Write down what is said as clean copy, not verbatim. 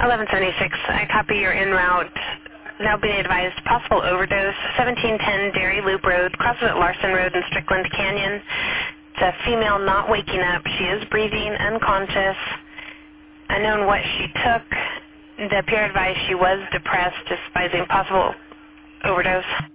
1176, I copy your en route. Now being advised, possible overdose, 1710 Dairy Loop Road, crosses at Larson Road and Strickland Canyon. It's a female not waking up. She is breathing, unconscious. Unknown what she took. The peer advised she was depressed, advising possible overdose.